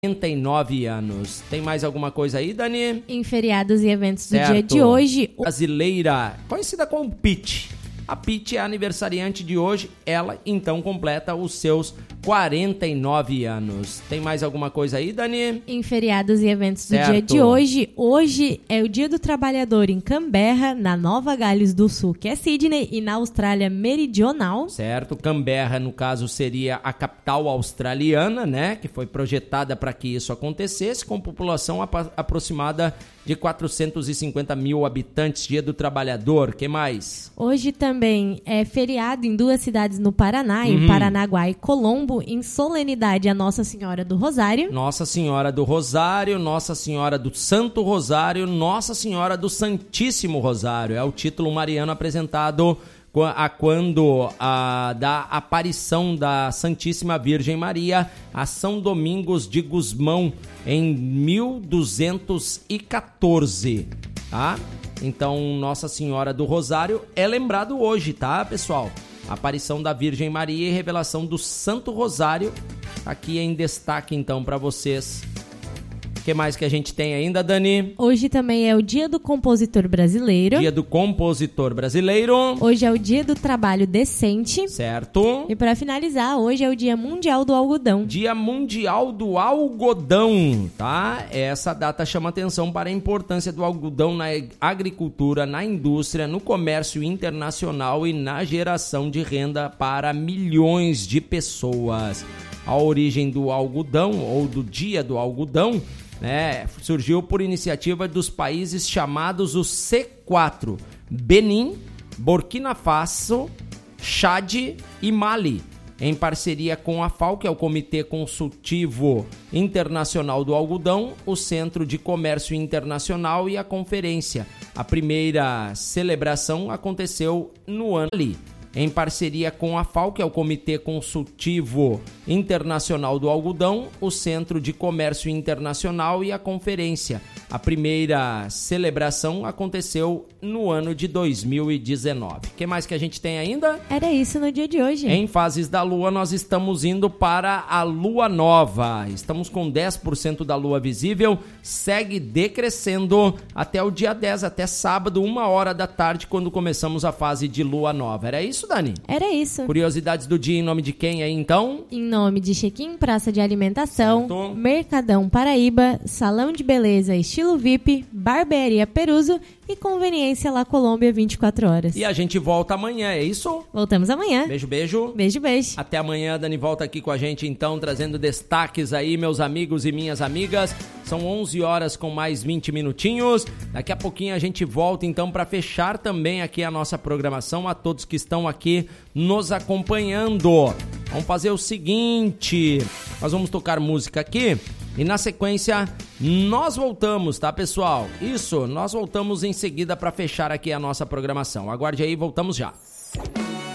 49 anos. Tem mais alguma coisa aí, Dani? Em feriados e eventos do dia de hoje. Brasileira, conhecida como Pitty. A Pitty é aniversariante de hoje, ela então completa os seus 49 anos. Tem mais alguma coisa aí, Dani? Em feriados e eventos do dia de hoje. Hoje é o Dia do Trabalhador em Canberra, na Nova Gales do Sul, que é Sydney, e na Austrália Meridional. Certo, Canberra, no caso, seria a capital australiana, né? Que foi projetada para que isso acontecesse, com população aproximada de 450 mil habitantes. Dia do Trabalhador, que mais? Hoje também é feriado em duas cidades no Paraná, em Paranaguá e Colombo, em solenidade a Nossa Senhora do Rosário. Nossa Senhora do Rosário, Nossa Senhora do Santo Rosário, Nossa Senhora do Santíssimo Rosário. É o título mariano apresentado da aparição da Santíssima Virgem Maria a São Domingos de Gusmão em 1214, tá? Então, Nossa Senhora do Rosário é lembrado hoje, tá, pessoal? Aparição da Virgem Maria e revelação do Santo Rosário aqui em destaque, então, para vocês. O que mais que a gente tem ainda, Dani? Hoje também é o Dia do Compositor Brasileiro. Dia do Compositor Brasileiro. Hoje é o Dia do Trabalho Decente. Certo. E para finalizar, hoje é o Dia Mundial do Algodão. Dia Mundial do Algodão, tá? Essa data chama atenção para a importância do algodão na agricultura, na indústria, no comércio internacional e na geração de renda para milhões de pessoas. A origem do algodão, ou do Dia do Algodão, surgiu por iniciativa dos países chamados os C4, Benin, Burkina Faso, Chad e Mali, em parceria com a FAO, que é o Comitê Consultivo Internacional do Algodão, o Centro de Comércio Internacional e a Conferência. A primeira celebração aconteceu no ano ali, em parceria com a FAO, que é o Comitê Consultivo Internacional do Algodão, o Centro de Comércio Internacional e a Conferência. A primeira celebração aconteceu no ano de 2019. O que mais que a gente tem ainda? Era isso no dia de hoje. Em fases da Lua, nós estamos indo para a Lua Nova. Estamos com 10% da Lua visível, segue decrescendo até o dia 10, até sábado, 1h da tarde, quando começamos a fase de Lua Nova. Era isso, Dani? Era isso. Curiosidades do dia em nome de quem aí, então? Em nome de Check-in Praça de Alimentação, certo. Mercadão Paraíba, Salão de Beleza Estilo VIP, Barbearia Peruso e Conveniência La Colômbia 24 horas. E a gente volta amanhã, é isso? Voltamos amanhã. Beijo, beijo. Beijo, beijo. Até amanhã, Dani volta aqui com a gente, então, trazendo destaques aí, meus amigos e minhas amigas. São 11 horas com mais 20 minutinhos. Daqui a pouquinho a gente volta, então, para fechar também aqui a nossa programação. A todos que estão aqui nos acompanhando. Vamos fazer o seguinte, nós vamos tocar música aqui e na sequência nós voltamos, tá, pessoal? Isso, nós voltamos em seguida para fechar aqui a nossa programação. Aguarde aí, voltamos já.